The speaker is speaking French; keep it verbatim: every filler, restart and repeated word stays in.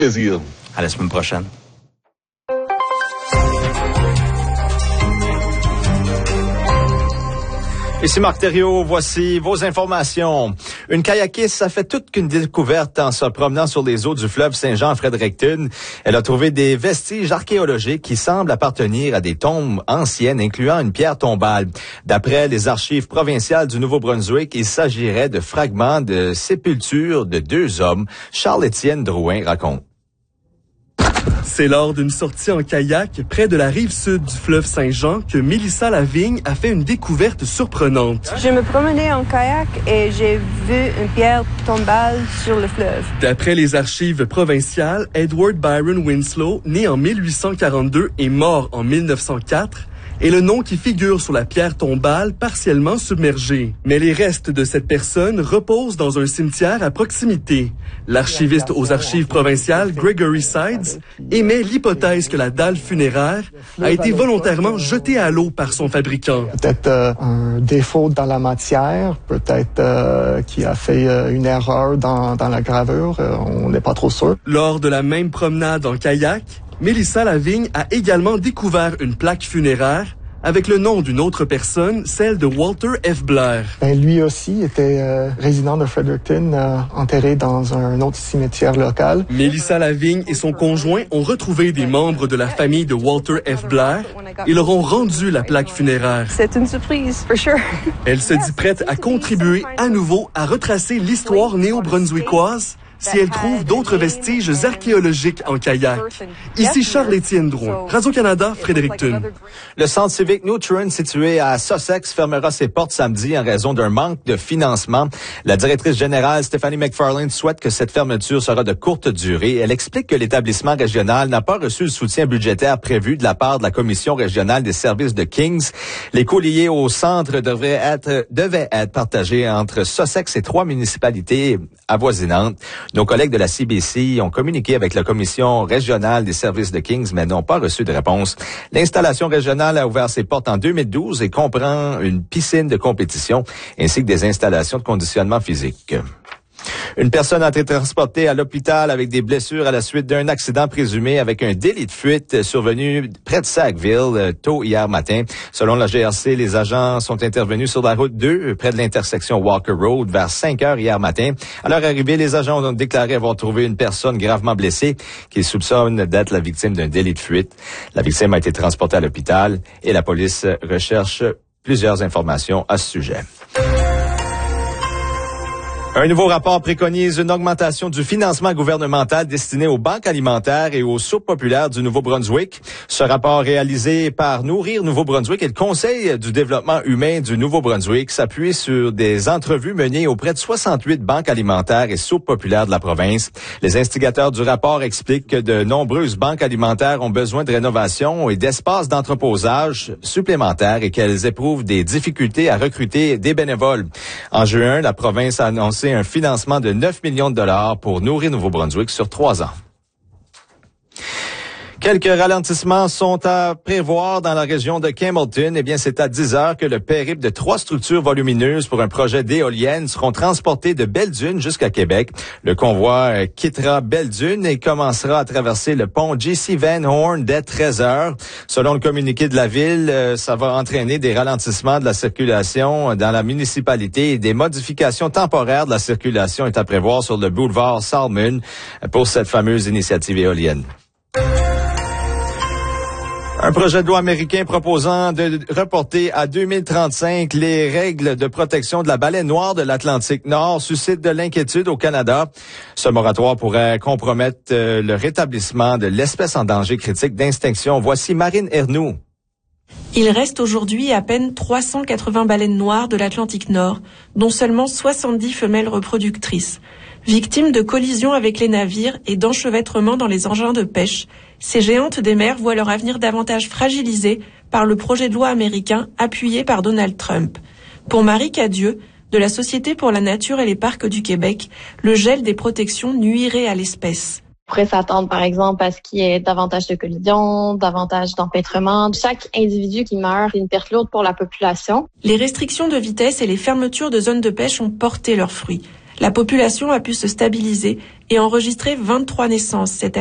Plaisir. À la semaine prochaine. Ici Marc Thériault, voici vos informations. Une kayakiste a fait toute qu'une découverte en se promenant sur les eaux du fleuve Saint-Jean à Fredericton. Elle a trouvé des vestiges archéologiques qui semblent appartenir à des tombes anciennes, incluant une pierre tombale. D'après les archives provinciales du Nouveau-Brunswick, il s'agirait de fragments de sépultures de deux hommes. Charles-Étienne Drouin raconte. C'est lors d'une sortie en kayak près de la rive sud du fleuve Saint-Jean que Mélissa Lavigne a fait une découverte surprenante. Je me promenais en kayak et j'ai vu une pierre tombale sur le fleuve. D'après les archives provinciales, Edward Byron Winslow, né en mille huit cent quarante-deux et mort en mille neuf cent quatre, est le nom qui figure sur la pierre tombale partiellement submergée. Mais les restes de cette personne reposent dans un cimetière à proximité. L'archiviste aux archives provinciales, Gregory Sides, émet l'hypothèse que la dalle funéraire a été volontairement jetée à l'eau par son fabricant. Peut-être euh, un défaut dans la matière, peut-être euh, qui a fait euh, une erreur dans, dans la gravure, euh, on n'est pas trop sûr. Lors de la même promenade en kayak, Mélissa Lavigne a également découvert une plaque funéraire avec le nom d'une autre personne, celle de Walter F. Blair. Ben, lui aussi était euh, résident de Fredericton, euh, enterré dans un autre cimetière local. Mélissa Lavigne et son conjoint ont retrouvé des membres de la famille de Walter F. Blair et leur ont rendu la plaque funéraire. C'est une surprise, for sure. Elle se dit prête à contribuer à nouveau à retracer l'histoire néo-brunswickoise si elle trouve d'autres vestiges archéologiques en kayak. Ici Charles-Étienne Drouin, Radio-Canada, Fredericton. Le centre civique Nutrien, situé à Sussex, fermera ses portes samedi en raison d'un manque de financement. La directrice générale, Stephanie McFarlane, souhaite que cette fermeture sera de courte durée. Elle explique que l'établissement régional n'a pas reçu le soutien budgétaire prévu de la part de la Commission régionale des services de Kings. Les coûts liés au centre devraient être, devaient être partagés entre Sussex et trois municipalités avoisinantes. Nos collègues de la C B C ont communiqué avec la Commission régionale des services de Kings, mais n'ont pas reçu de réponse. L'installation régionale a ouvert ses portes en deux mille douze et comprend une piscine de compétition ainsi que des installations de conditionnement physique. Une personne a été transportée à l'hôpital avec des blessures à la suite d'un accident présumé avec un délit de fuite survenu près de Sackville tôt hier matin. Selon la G R C, les agents sont intervenus sur la route deux près de l'intersection Walker Road vers cinq heures hier matin. À leur arrivée, les agents ont déclaré avoir trouvé une personne gravement blessée qu'ils soupçonnent d'être la victime d'un délit de fuite. La victime a été transportée à l'hôpital et la police recherche plusieurs informations à ce sujet. Un nouveau rapport préconise une augmentation du financement gouvernemental destiné aux banques alimentaires et aux soupes populaires du Nouveau-Brunswick. Ce rapport réalisé par Nourrir Nouveau-Brunswick et le Conseil du développement humain du Nouveau-Brunswick s'appuie sur des entrevues menées auprès de soixante-huit banques alimentaires et soupes populaires de la province. Les instigateurs du rapport expliquent que de nombreuses banques alimentaires ont besoin de rénovation et d'espaces d'entreposage supplémentaires et qu'elles éprouvent des difficultés à recruter des bénévoles. En juin, la province a annoncé un financement de neuf millions de dollars pour Nourrir Nouveau-Brunswick sur trois ans. Quelques ralentissements sont à prévoir dans la région de Campbellton. Eh bien, c'est à dix heures que le périple de trois structures volumineuses pour un projet d'éoliennes seront transportées de Belle-Dune jusqu'à Québec. Le convoi quittera Belle-Dune et commencera à traverser le pont J C Van Horn dès treize heures. Selon le communiqué de la ville, ça va entraîner des ralentissements de la circulation dans la municipalité et des modifications temporaires de la circulation est à prévoir sur le boulevard Salmon pour cette fameuse initiative éolienne. Un projet de loi américain proposant de reporter à deux mille trente-cinq les règles de protection de la baleine noire de l'Atlantique Nord suscite de l'inquiétude au Canada. Ce moratoire pourrait compromettre le rétablissement de l'espèce en danger critique d'extinction. Voici Marine Ernoux. Il reste aujourd'hui à peine trois cent quatre-vingts baleines noires de l'Atlantique Nord, dont seulement soixante-dix femelles reproductrices. Victimes de collisions avec les navires et d'enchevêtrements dans les engins de pêche, ces géantes des mers voient leur avenir davantage fragilisé par le projet de loi américain appuyé par Donald Trump. Pour Marie Cadieux, de la Société pour la nature et les parcs du Québec, le gel des protections nuirait à l'espèce. On pourrait s'attendre, par exemple, à ce qu'il y ait davantage de collisions, davantage d'empêtrements. Chaque individu qui meurt, c'est une perte lourde pour la population. Les restrictions de vitesse et les fermetures de zones de pêche ont porté leurs fruits. La population a pu se stabiliser et enregistrer vingt-trois naissances cette année.